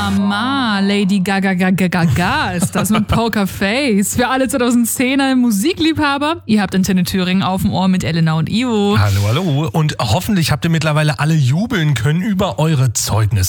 Mama, Lady Gaga Gaga Gaga ist das mit Pokerface. Für alle 2010er Musikliebhaber, ihr habt Antenne Thüringen auf dem Ohr mit Elena und Ivo. Hallo, hallo. Und hoffentlich habt ihr mittlerweile alle jubeln können über eure Zeugnisse.